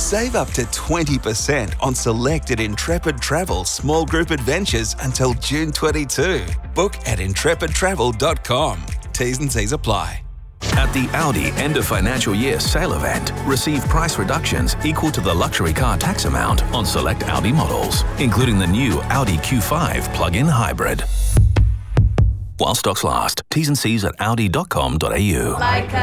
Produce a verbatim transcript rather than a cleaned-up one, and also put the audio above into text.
Save up to twenty percent on selected Intrepid Travel small group adventures until June twenty-second. Book at intrepid travel dot com. T's and C's apply. At the Audi end of financial year sale event, receive price reductions equal to the luxury car tax amount on select Audi models, including the new Audi Q five plug-in hybrid. While stocks last. T's and C's at audi dot com dot a u. Like